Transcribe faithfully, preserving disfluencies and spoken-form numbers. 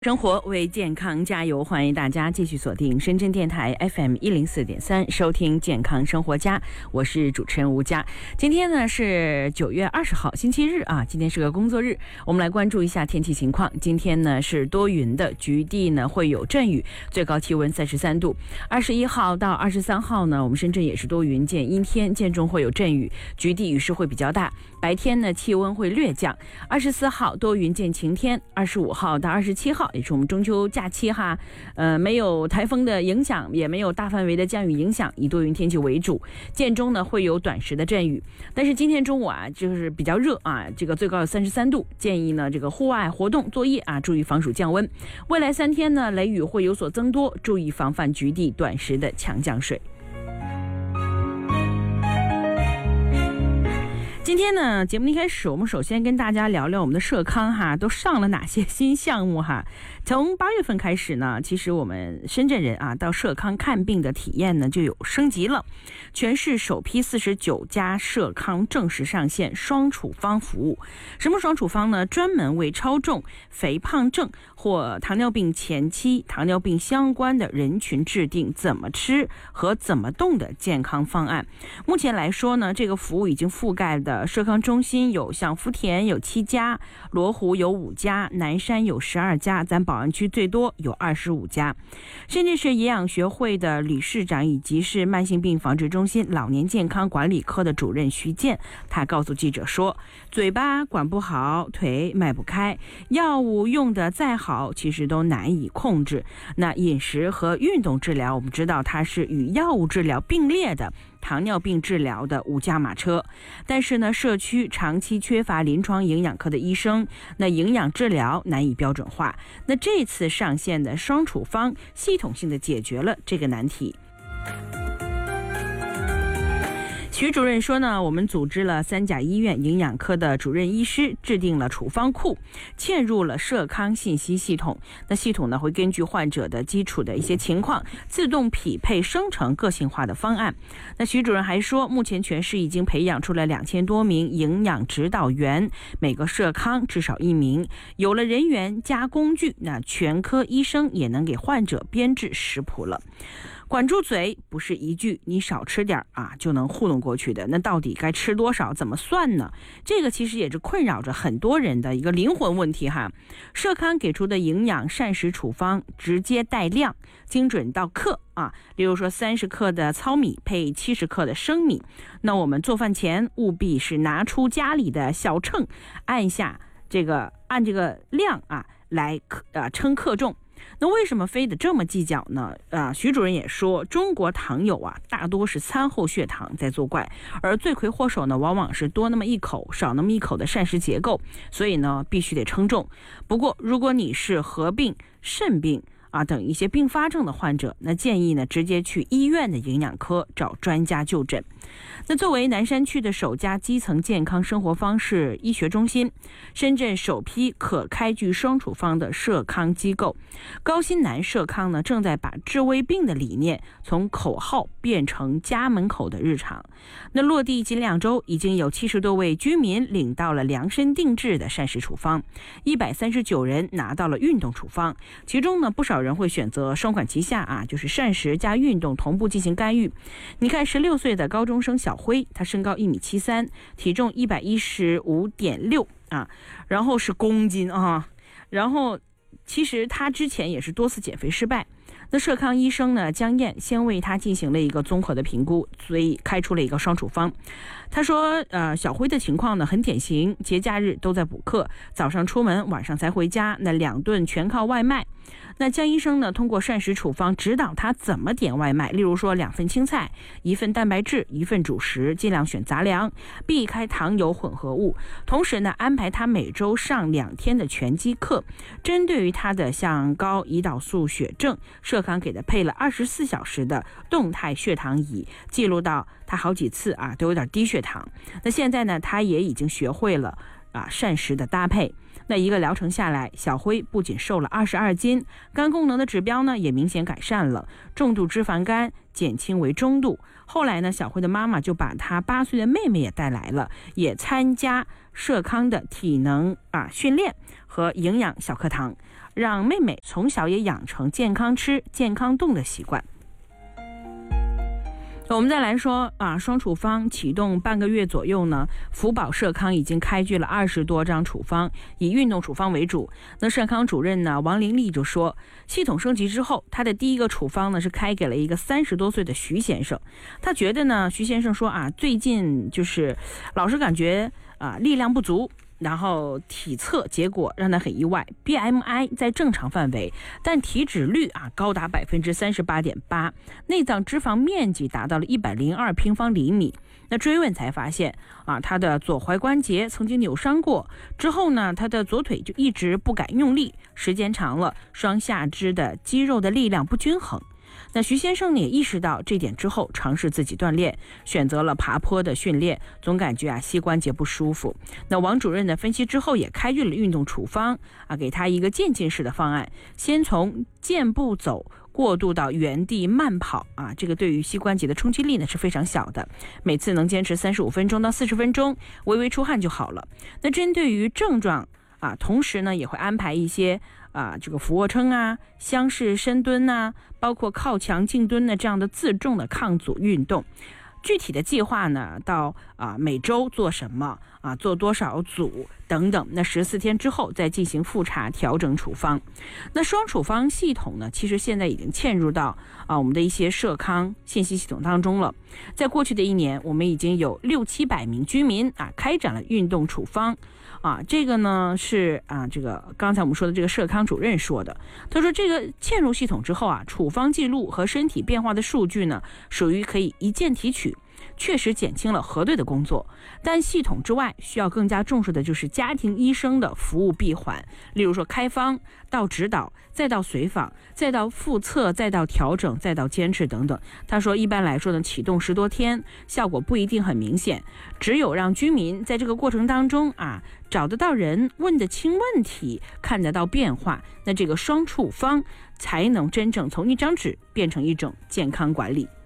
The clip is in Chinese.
生活为健康加油，欢迎大家继续锁定深圳电台 F M 一零四点三，收听健康生活家，我是主持人吴佳。今天呢是九月二十号，星期日啊，今天是个工作日，我们来关注一下天气情况。今天呢是多云的，局地呢会有阵雨，最高气温三十三度。二十一号到二十三号呢，我们深圳也是多云见阴天，间中会有阵雨，局地雨势会比较大。白天呢气温会略降。二十四号多云见晴天，二十五号到二十七号。也是我们中秋假期哈，呃，没有台风的影响，也没有大范围的降雨影响，以多云天气为主。间中呢会有短时的阵雨，但是今天中午啊，就是比较热啊，这个最高有三十三度，建议呢这个户外活动作业啊，注意防暑降温。未来三天呢，雷雨会有所增多，注意防范局地短时的强降水。今天呢，节目一开始，我们首先跟大家聊聊我们的社康哈，都上了哪些新项目哈。从八月份开始呢，其实我们深圳人啊，到社康看病的体验呢就有升级了。全市首批四十九家社康正式上线双处方服务。什么双处方呢？专门为超重、肥胖症或糖尿病前期、糖尿病相关的人群制定怎么吃和怎么动的健康方案。目前来说呢，这个服务已经覆盖的社康中心有像福田有七家，罗湖有五家，南山有十二家，咱宝安区最多有二十五家。深圳市营养学会的理事长以及是慢性病防治中心老年健康管理科的主任徐健，他告诉记者说，嘴巴管不好，腿迈不开，药物用的再好，其实都难以控制。那饮食和运动治疗，我们知道它是与药物治疗并列的糖尿病治疗的五驾马车，但是呢，社区长期缺乏临床营养科的医生，那营养治疗难以标准化。那这次上线的双处方，系统性的解决了这个难题。徐主任说呢，我们组织了三甲医院营养科的主任医师，制定了处方库，嵌入了社康信息系统。那系统呢，会根据患者的基础的一些情况，自动匹配生成个性化的方案。那徐主任还说，目前全市已经培养出了两千多名营养指导员，每个社康至少一名。有了人员加工具，那全科医生也能给患者编制食谱了。管住嘴不是一句你少吃点啊就能糊弄过去的，那到底该吃多少怎么算呢？这个其实也是困扰着很多人的一个灵魂问题哈。社康给出的营养膳食处方直接带量，精准到克啊，例如说三十克的糙米配七十克的生米，那我们做饭前务必是拿出家里的小秤，按下这个按这个量啊来克啊称克重。那为什么非得这么计较呢？啊，徐主任也说，中国糖友啊，大多是餐后血糖在作怪，而罪魁祸首呢，往往是多那么一口少那么一口的膳食结构，所以呢，必须得称重。不过，如果你是合并肾病啊等一些并发症的患者，那建议呢直接去医院的营养科找专家就诊。那作为南山区的首家基层健康生活方式医学中心，深圳首批可开具双处方的社康机构，高新南社康呢正在把治胃病的理念从口号变成家门口的日常。那落地仅两周，已经有七十多位居民领到了量身定制的膳食处方，一百三十九人拿到了运动处方，其中呢不少人会选择双管齐下啊，就是膳食加运动同步进行干预。你看十六岁的高中生小辉，他身高一米七三，体重一百一十五点六啊，然后是公斤啊，然后其实他之前也是多次减肥失败。那社康医生呢江燕先为他进行了一个综合的评估，所以开出了一个双处方。他说呃，小辉的情况呢很典型，节假日都在补课，早上出门晚上才回家，那两顿全靠外卖。那江医生呢通过膳食处方指导他怎么点外卖，例如说两份青菜，一份蛋白质，一份主食，尽量选杂粮，避开糖油混合物。同时呢安排他每周上两天的拳击课。针对于他的像高胰岛素血症，社康给他配了二十四小时的动态血糖仪，记录到他好几次啊都有点低血糖。那现在呢他也已经学会了啊膳食的搭配。那一个疗程下来，小辉不仅瘦了二十二斤，肝功能的指标呢也明显改善了，重度脂肪肝减轻为中度。后来呢，小辉的妈妈就把她八岁的妹妹也带来了，也参加社康的体能啊训练和营养小课堂。 让妹妹从小也养成健康吃、健康动的习惯。我们再来说啊，双处方启动半个月左右呢，福宝社康已经开具了二十多张处方，以运动处方为主。那社康主任呢王玲丽就说，系统升级之后，他的第一个处方呢是开给了一个三十多岁的徐先生。他觉得呢，徐先生说啊，最近就是老是感觉啊力量不足。然后体测结果让他很意外 ，B M I 在正常范围，但体脂率啊高达百分之三十八点八，内脏脂肪面积达到了一百零二平方厘米。那追问才发现啊，他的左踝关节曾经扭伤过，之后呢，他的左腿就一直不敢用力，时间长了，双下肢的肌肉的力量不均衡。那徐先生也意识到这点之后，尝试自己锻炼，选择了爬坡的训练，总感觉啊膝关节不舒服。那王主任的分析之后，也开具了运动处方啊，给他一个渐进式的方案，先从健步走过渡到原地慢跑啊，这个对于膝关节的冲击力呢是非常小的，每次能坚持三十五分钟到四十分钟，微微出汗就好了。那针对于症状啊，同时呢也会安排一些啊这个俯卧撑啊、箱式深蹲啊，包括靠墙静蹲的这样的自重的抗阻运动。具体的计划呢，到啊每周做什么啊，做多少组等等。那十四天之后再进行复查调整处方。那双处方系统呢，其实现在已经嵌入到啊我们的一些社康信息系统当中了。在过去的一年，我们已经有六七百名居民啊开展了运动处方。啊，这个呢是啊，这个刚才我们说的这个社康主任说的。他说，这个嵌入系统之后啊，处方记录和身体变化的数据呢，属于可以一键提取，确实减轻了核对的工作。但系统之外，需要更加重视的就是家庭医生的服务闭环，例如说开方到指导，再到随访，再到复测，再到调整，再到坚持等等。他说，一般来说呢，启动十多天，效果不一定很明显，只有让居民在这个过程当中啊，找得到人，问得清问题，看得到变化，那这个双处方才能真正从一张纸变成一种健康管理。